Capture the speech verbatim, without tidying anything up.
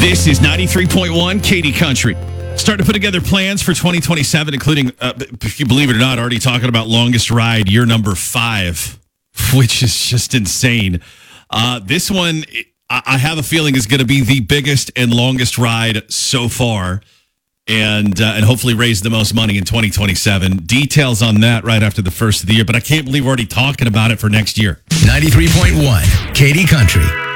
This is ninety-three point one Katy Country. Starting to put together plans for twenty twenty-seven, including, uh, if you believe it or not, already talking about longest ride, year number five, which is just insane. Uh, this one, I, I have a feeling, is going to be the biggest and longest ride so far, and uh, and hopefully raise the most money in twenty twenty-seven. Details on that right after the first of the year, but I can't believe we're already talking about it for next year. ninety-three point one Katy Country.